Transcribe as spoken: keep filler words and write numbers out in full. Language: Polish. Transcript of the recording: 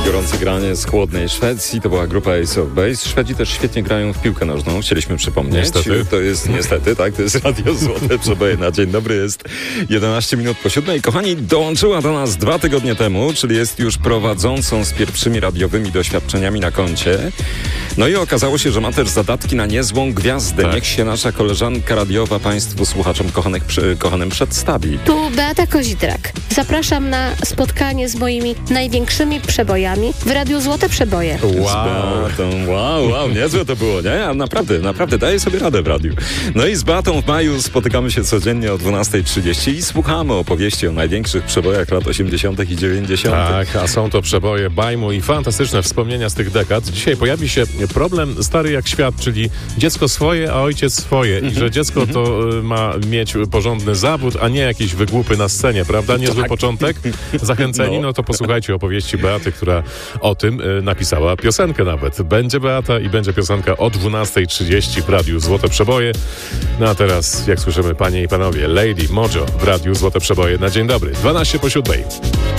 gorące granie z chłodnej Szwecji. To była grupa Ace of Base. Szwedzi też świetnie grają w piłkę nożną, chcieliśmy przypomnieć. Niestety. To jest niestety, tak, to jest Radio Złote Przeboje na dzień dobry. Jest jedenaście minut po siódmej. Kochani, dołączyła do nas dwa tygodnie temu, czyli jest już prowadzącą z pierwszymi radiowymi doświadczeniami na koncie. No i okazało się, że ma też zadatki na niezłą gwiazdę. Tak. Niech się nasza koleżanka radiowa państwu słuchaczom kochanych, kochanym przedstawi. Tu Beata Kozidrak. Zapraszam na spotkanie z moimi największymi przebojami w Radiu Złote Przeboje. Z Beatą. Wow, wow, niezłe to było, nie? A naprawdę, naprawdę daję sobie radę w radiu. No i z Beatą w maju spotykamy się codziennie o dwunasta trzydzieści i słuchamy opowieści o największych przebojach lat osiemdziesiątych i dziewięćdziesiątych. Tak, a są to przeboje bajmu i fantastyczne wspomnienia z tych dekad. Dzisiaj pojawi się problem stary jak świat, czyli dziecko swoje, a ojciec swoje. I że dziecko to y, ma mieć porządny zawód, a nie jakieś wygłupy na scenie, prawda? Niezły Tak. początek. Zachęceni? No. No to posłuchajcie opowieści Beaty, która o tym y, napisała piosenkę nawet. Będzie Beata i będzie piosenka o dwunasta trzydzieści w Radiu Złote Przeboje. No a teraz, jak słyszymy, panie i panowie, Lady Mojo w Radiu Złote Przeboje na dzień dobry. dwanaście po siódmej.